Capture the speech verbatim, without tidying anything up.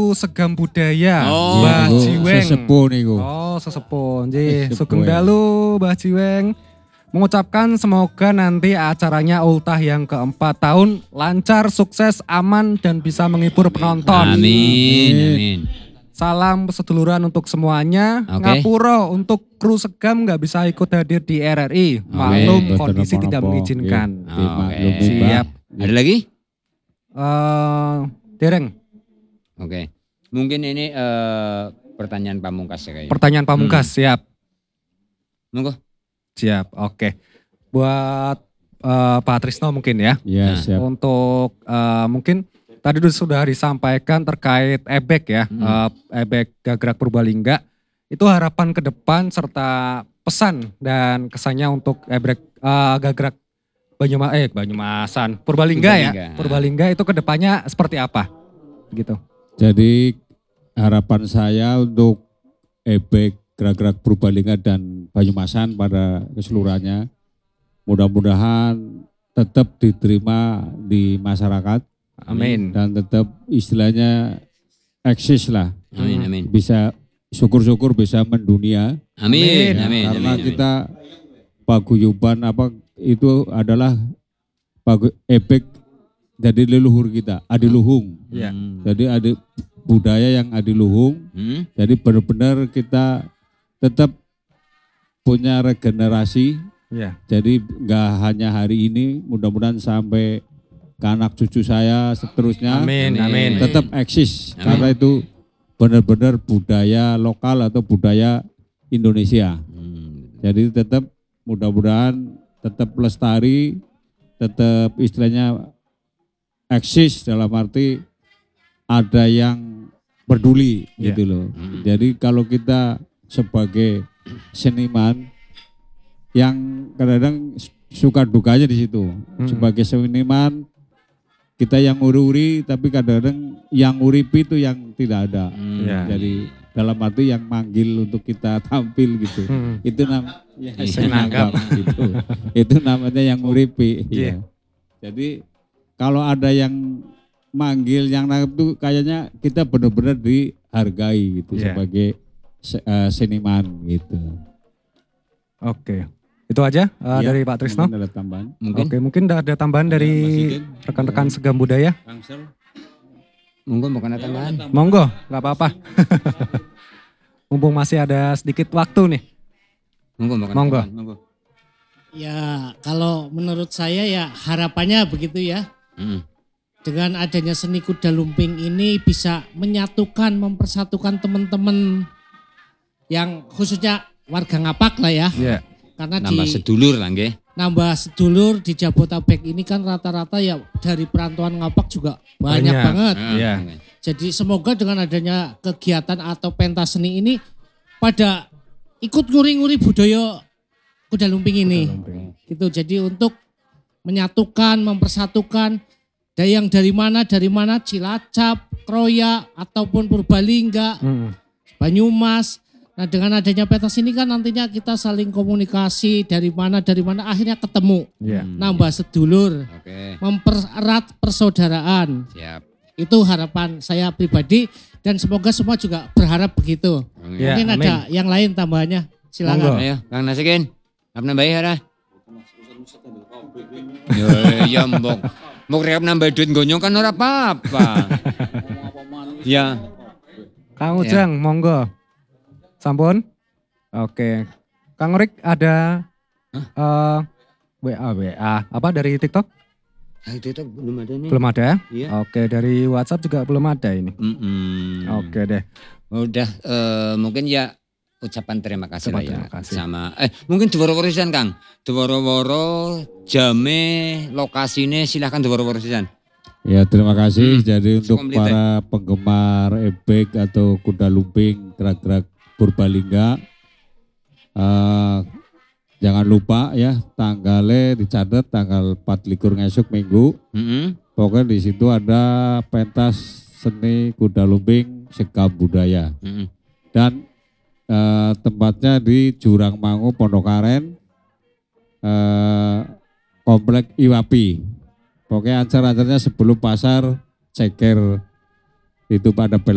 kru Segam Budaya, Oh, Mbah niku Jiweng. sesepuh niku. Oh, sesepuh. Nggih, Sesepuh. sugeng dalu Mbah Jiweng. Mengucapkan semoga nanti acaranya ultah yang keempat tahun lancar, sukses, aman, dan bisa menghibur penonton. Amin, amin. Salam seduluran untuk semuanya. Oke. Ngapura untuk kru Segam nggak bisa ikut hadir di R R I. Maklum Betul, kondisi apa-apa. tidak mengizinkan. Nggih, dimaklumi, Oke. Mbak. Siap. Ada lagi? Eh, Dereng, Oke. Mungkin ini eh, pertanyaan pamungkas ya kayaknya. pertanyaan pamungkas. Siap. Monggo. Siap, oke. Buat eh, Pak Trisno mungkin ya. Ya, Nah. siap. Untuk eh, mungkin tadi sudah disampaikan terkait ebek ya, Hmm. eh, ebek Gagrak Purbalingga. Itu harapan ke depan serta pesan dan kesannya untuk ebek eh, Gagrak Banyuma, eh Banyumasan Purbalingga, ya. Purbalingga. Purbalingga itu ke depannya seperti apa? Gitu. Jadi harapan saya untuk ebek gerak-gerak Purbalingga dan Banyumasan pada keseluruhannya mudah-mudahan tetap diterima di masyarakat Amin. dan tetap istilahnya eksis lah, Amin, amin. bisa syukur-syukur bisa mendunia. Amin, Amin. amin. Karena amin, kita paguyuban apa itu adalah pagu, ebek jadi leluhur kita, adiluhung. Ya. Hmm. Jadi ada budaya yang adiluhung. Hmm? Jadi benar-benar kita tetap punya regenerasi. Ya. Jadi nggak hanya hari ini, mudah-mudahan sampai ke anak cucu saya seterusnya Amin, Amin. amin. tetap eksis. Amin. Karena itu benar-benar budaya lokal atau budaya Indonesia. Hmm. Jadi tetap mudah-mudahan tetap lestari, tetap istilahnya eksis dalam arti ada yang peduli Ya. gitu loh. Hmm. Jadi kalau kita sebagai seniman yang kadang-kadang suka dukanya di situ. Hmm. Sebagai seniman kita yang uri-uri tapi kadang-kadang yang uripi itu yang tidak ada. Hmm. Ya. Jadi dalam arti yang manggil untuk kita tampil gitu. Hmm. Itu nam ya, Iya. saya nanggap gitu. Itu namanya yang uripi. Iya. Ya. Jadi kalau ada yang manggil yang nanggap itu kayaknya kita benar-benar dihargai gitu Iya. sebagai se- eh, seniman gitu. Oke. Itu aja eh, Ya, dari Pak Trisno. mungkin ada tambahan. Mungkin. Oke, mungkin udah ada tambahan Ada dari Mas Sigit. rekan-rekan Segam Budaya. Tangsel. Monggo bukan ada tambahan. Monggo, nggak apa-apa. Mumpung masih ada sedikit waktu nih. Monggo bukan Monggo. tambahan. Monggo. Ya, kalau menurut saya ya harapannya begitu ya. Hmm. Dengan adanya seni kuda lumping ini bisa menyatukan, mempersatukan teman-teman yang khususnya warga Ngapak lah ya. Iya. Karena Nambah di sedulur lah nggih. nambah sedulur di Jabotabek ini kan rata-rata ya dari perantauan Ngapak juga banyak, Banyak. banget. Iya. Jadi semoga dengan adanya kegiatan atau pentas seni ini pada ikut nguri-nguri budaya kuda lumping ini. Gitu. Jadi untuk menyatukan, mempersatukan dari yang dari mana dari mana Cilacap, Kroya ataupun Purbalingga, Hmm. Banyumas. Nah, dengan adanya pentas ini kan nantinya kita saling komunikasi dari mana dari mana akhirnya ketemu. Iya. Nambah sedulur, Oke. mempererat persaudaraan. Siap. Itu harapan saya pribadi dan semoga semua juga berharap begitu. Ya, Mungkin amin. ada yang lain tambahannya. Silakan. Monggo. Ayo, Kang Nasikin. Apa nambahi ada? Ya, ya mbok. Mbok rek nambah duit gonyong kan ora apa-apa. Ya. Kang Ya. Ujang, monggo. Sampun? Oke. Kang Rik ada eh W A W A apa dari TikTok? Ah, itu tuh belum ada nih. Belum ada? Iya. Oke, dari WhatsApp juga belum ada ini. Mm-mm. Oke deh. Udah eh, mungkin ya ucapan terima kasih Ucapan lah ya terima kasih. sama eh mungkin deworo-woro sisan Kang. Deworo-woro jame lokasine silahkan deworo-woro sisan. Ya terima kasih. Hmm, Jadi untuk komplit, para penggemar ebek atau kuda lumping gerak-gerak Purbalingga, eh, jangan lupa ya tanggalnya dicatat tanggal empat likur ngesuk minggu. Heeh. Pokoknya di situ ada pentas seni kuda lumping Segam Budaya Heeh. dan eh, tempatnya di Jurang Mangu Pondokaren, eh, Komplek Iwapi. Pokoknya acara-acaranya sebelum pasar ceker itu pada